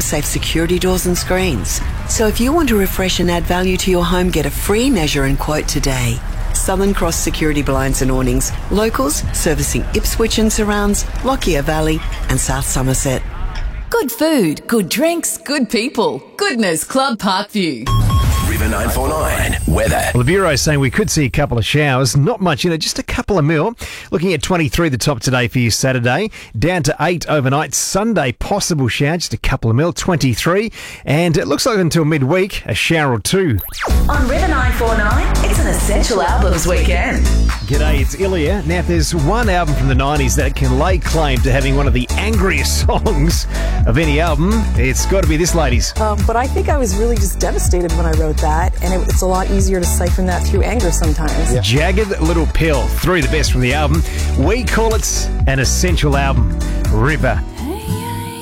safe security doors and screens. So if you want to refresh and add value to your home, get a free measure and quote today. Southern Cross Security Blinds and Awnings. Locals servicing Ipswich and surrounds, Lockyer Valley and South Somerset. Good food, good drinks, good people. Goodness Club Parkview. River 949 weather. Well, the Bureau is saying we could see a couple of showers. Not much, just a couple of mil. Looking at 23 the top today for you Saturday. Down to 8 overnight. Sunday, possible shower, just a couple of mil, 23. And it looks like until midweek, a shower or two. On River 949, it's an Essential Albums weekend. G'day, it's Ilya. Now, if there's one album from the 90s that can lay claim to having one of the angriest songs of any album, it's got to be this, ladies. But I think I was really just devastated when I wrote that, and it's a lot easier to siphon that through anger sometimes. Yeah. Jagged Little Pill, 3 of the best from the album. We call it an essential album. River